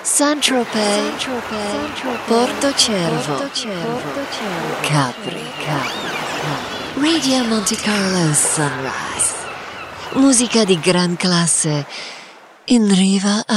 Saint-Tropez, Porto Cervo, Capri, Radio Monte Carlo Sunrise. Musica di gran classe in riva